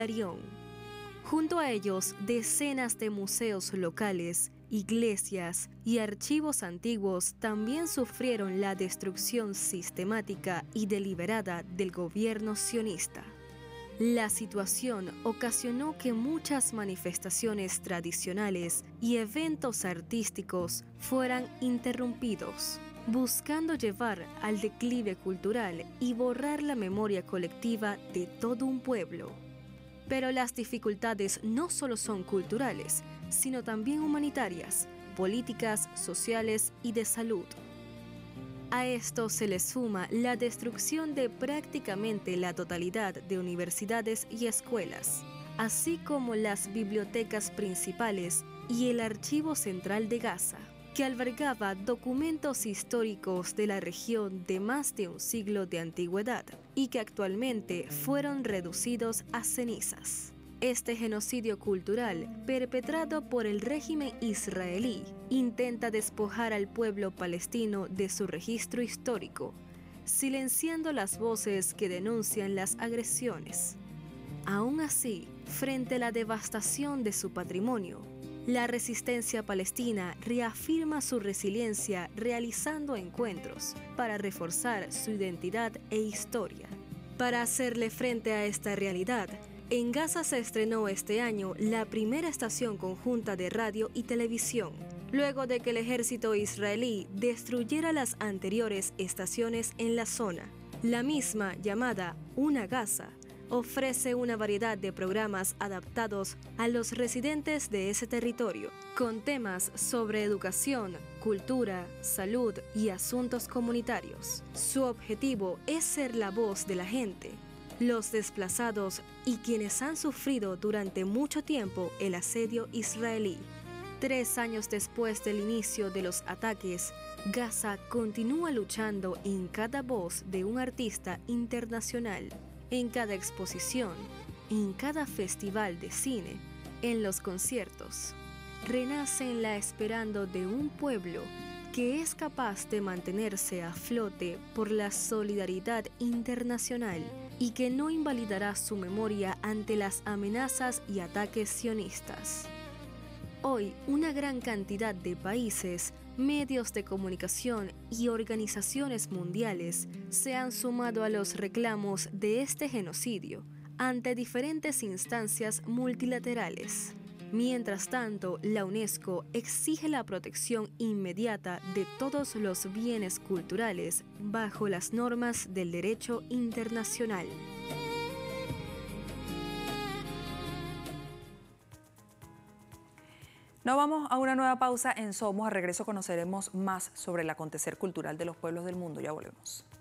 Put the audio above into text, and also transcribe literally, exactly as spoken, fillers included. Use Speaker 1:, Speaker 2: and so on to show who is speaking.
Speaker 1: Darién. Junto a ellos, decenas de museos locales, iglesias y archivos antiguos también sufrieron la destrucción sistemática y deliberada del gobierno sionista. La situación ocasionó que muchas manifestaciones tradicionales y eventos artísticos fueran interrumpidos, buscando llevar al declive cultural y borrar la memoria colectiva de todo un pueblo. Pero las dificultades no solo son culturales, sino también humanitarias, políticas, sociales y de salud. A esto se le suma la destrucción de prácticamente la totalidad de universidades y escuelas, así como las bibliotecas principales y el Archivo Central de Gaza, que albergaba documentos históricos de la región de más de un siglo de antigüedad y que actualmente fueron reducidos a cenizas. Este genocidio cultural, perpetrado por el régimen israelí, intenta despojar al pueblo palestino de su registro histórico, silenciando las voces que denuncian las agresiones. Aún así, frente a la devastación de su patrimonio, la resistencia palestina reafirma su resiliencia realizando encuentros para reforzar su identidad e historia. Para hacerle frente a esta realidad, en Gaza se estrenó este año la primera estación conjunta de radio y televisión, luego de que el ejército israelí destruyera las anteriores estaciones en la zona. La misma, llamada Una Gaza, ofrece una variedad de programas adaptados a los residentes de ese territorio, con temas sobre educación, cultura, salud y asuntos comunitarios. Su objetivo es ser la voz de la gente, los desplazados y quienes han sufrido durante mucho tiempo el asedio israelí. Tres años después del inicio de los ataques, Gaza continúa luchando en cada voz de un artista internacional, en cada exposición, en cada festival de cine, en los conciertos. Renace en la esperanza de un pueblo que es capaz de mantenerse a flote por la solidaridad internacional y que no invalidará su memoria ante las amenazas y ataques sionistas. Hoy, una gran cantidad de países, medios de comunicación y organizaciones mundiales se han sumado a los reclamos de este genocidio ante diferentes instancias multilaterales. Mientras tanto, la UNESCO exige la protección inmediata de todos los bienes culturales bajo las normas del derecho internacional.
Speaker 2: Nos vamos a una nueva pausa en Somos. A regreso conoceremos más sobre el acontecer cultural de los pueblos del mundo. Ya volvemos.